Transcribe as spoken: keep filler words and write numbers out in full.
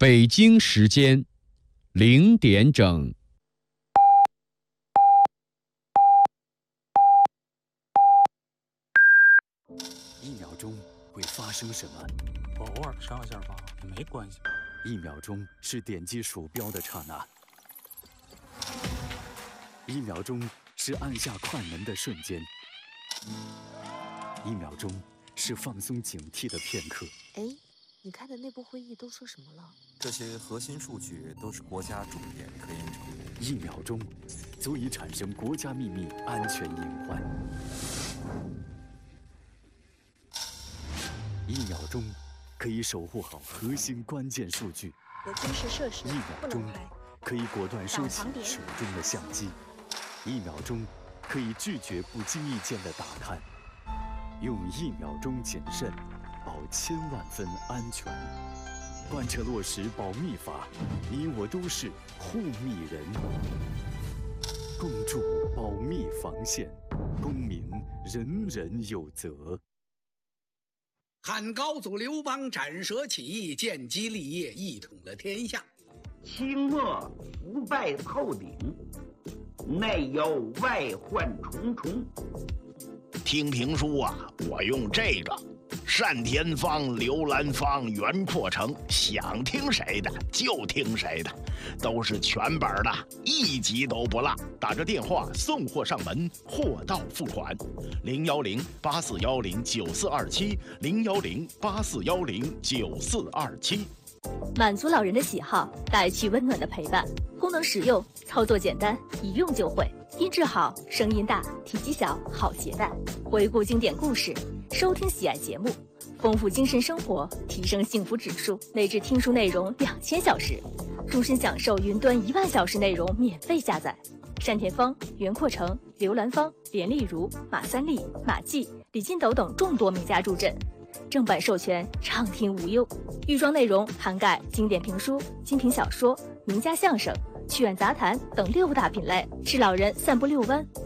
北京时间零点整。 一秒钟会发生什么？ 我偶尔上下吧，也没关系。 一秒钟是点击鼠标的刹那，一秒钟是按下快门的瞬间，一秒钟是放松警惕的片刻。 哎，你开的内部会议都说什么了？ 这些核心数据都是国家重点科研成果。 一秒钟足以产生国家秘密安全隐患。一秒钟可以守护好核心关键数据。 有军事设施一秒钟可以果断收起手中的相机。一秒钟可以拒绝不经意间的打探。用一秒钟谨慎，保千万分安全。贯彻落实保密法，你我都是护密人。共筑保密防线，公民人人有责。 汉高祖刘邦斩蛇起义，建基立业，一统了天下。 清末腐败透顶，内忧外患重重。 听评书啊，我用这个单田芳、刘兰芳、袁阔成，想听谁的就听谁的，都是全本的，一集都不落。打着电话送货上门，货到付款。零幺零八四幺零九四二七，零幺零八四幺零九四二七。 满足老人的喜好，带去温暖的陪伴。功能实用，操作简单，一用就会。音质好，声音大，体积小，好携带。回顾经典故事，收听喜爱节目，丰富精神生活，提升幸福指数。内置听书内容两千小时，终身享受云端一万小时内容免费下载。单田芳、袁阔成、刘兰芳、连丽如、马三立、马季、李金斗等众多名家助阵。正版授权，畅听无忧。预装内容涵盖经典评书、精品小说、名家相声、趣味杂谈等六大品类，是老人散步遛弯、